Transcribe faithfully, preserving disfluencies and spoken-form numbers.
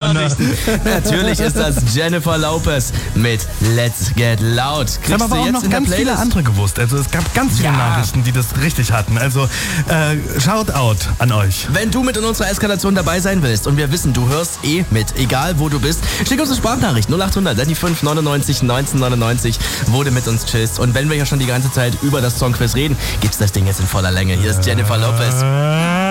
Sprachnachrichten. Natürlich ist das Jennifer Lopez mit Let's Get Loud. Ich habe aber auch noch ganz viele andere gewusst. Also es gab ganz viele ja. Nachrichten, die das richtig hatten. Also äh, Shoutout an euch. Wenn du mit in unserer Eskalation dabei sein willst und wir wissen, du hörst eh mit, egal wo du bist, schick uns eine Sprachnachricht null acht hundert fünf neunundneunzig neunzehnhundertneunundneunzig, wo du mit uns chillst. Und wenn wir ja schon die ganze Zeit über das Songquiz reden, gibt's das Ding jetzt in voller Länge. Hier ist Jennifer Lopez.